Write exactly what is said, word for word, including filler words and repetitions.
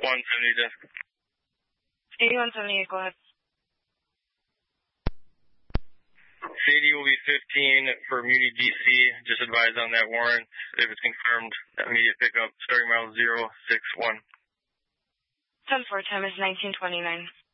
one seventy-eight. eighty-one seventy-eight, go ahead. Sadie will be fifteen for Muni D C. Just advise on that warrant. If it's confirmed, immediate pickup, starting mile zero six one. ten four, time is nineteen twenty-nine.